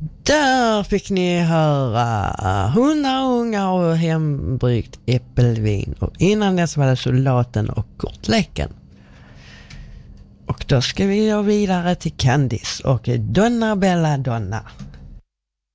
Där fick ni höra Hundar, ungar och hembryggt äppelvin. Och innan dess var det Soldaten och Kortleken. Och då ska vi gå vidare till Candice och Donna Bella Donna.